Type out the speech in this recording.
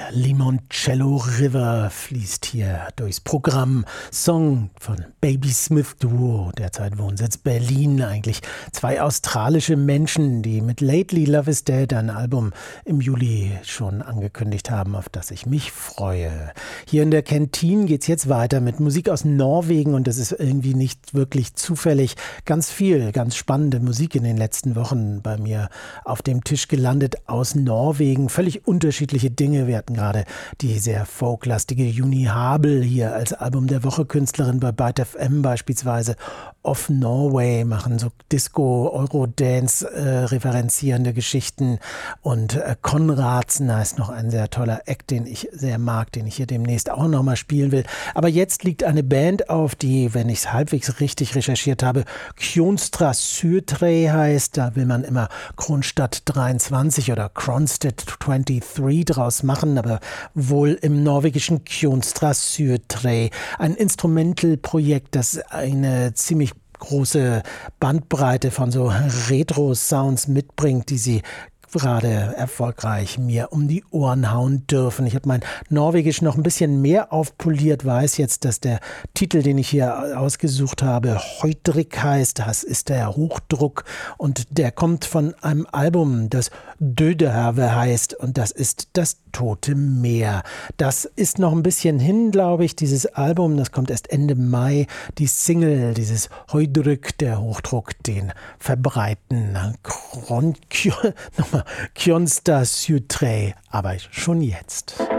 Limoncello River fließt hier durchs Programm. Song von Baby Smith Duo, derzeit Wohnsitz Berlin eigentlich. Zwei australische Menschen, die mit Lately Love is Dead ein Album im Juli schon angekündigt haben, auf das ich mich freue. Hier in der Kantine geht's jetzt weiter mit Musik aus Norwegen und das ist irgendwie nicht wirklich zufällig. Ganz viel, ganz spannende Musik in den letzten Wochen bei mir auf dem Tisch gelandet aus Norwegen. Völlig unterschiedliche Dinge. Wir hatten gerade die sehr folklastige Juni Habel hier als Album der Woche, Künstlerin bei Byte FM beispielsweise. Off Norway machen so Disco, Eurodance referenzierende Geschichten und Konradsen heißt noch ein sehr toller Act, den ich sehr mag, den ich hier demnächst auch nochmal spielen will. Aber jetzt liegt eine Band auf, die, wenn ich es halbwegs richtig recherchiert habe, Kjonstra Syrtre heißt. Da will man immer Kronstadt 23 oder Kronstedt 23 draus machen, aber wohl im norwegischen Kjonstra Syrtre. Ein Instrumental-Projekt, das eine ziemlich große Bandbreite von so Retro-Sounds mitbringt, die sie gerade erfolgreich mir um die Ohren hauen dürfen. Ich habe mein Norwegisch noch ein bisschen mehr aufpoliert, weiß jetzt, dass der Titel, den ich hier ausgesucht habe, Heudrik heißt. Das ist der Hochdruck und der kommt von einem Album, das Dödehavet heißt und das ist das Tote Meer. Das ist noch ein bisschen hin, glaube ich, dieses Album, das kommt erst Ende Mai. Die Single, dieses Heudrik, der Hochdruck, den verbreiten Kjonstra Syrtre, aber schon jetzt.